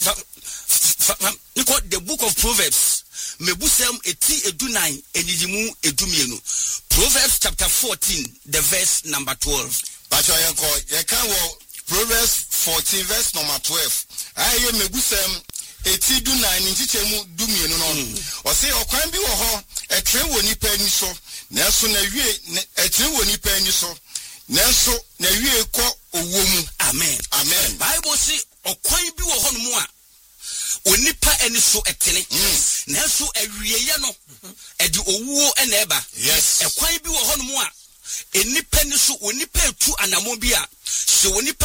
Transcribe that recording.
the book of Proverbs. Mebusem eti edunai enidimu edumienu. Proverbs chapter 14, the verse number 12. Pacho yanko, yekanwo Proverbs 14 verse number 12. Aye mebusem eti dunai ntichemu dumienu no. Ose okwan bi wo ho etren wo nipa ani so. Nanso na wie etren wo nipa ani so. Nanso na wie ko owomu. Amen. Amen. Bible say okwan bi wo ho no mu a onipa ani so etene. Nanso awieye no edi owuo ena eba. Yes. Ekwan bi wo ho no mu a enipa ni so onipa etu anamo bi a se onipa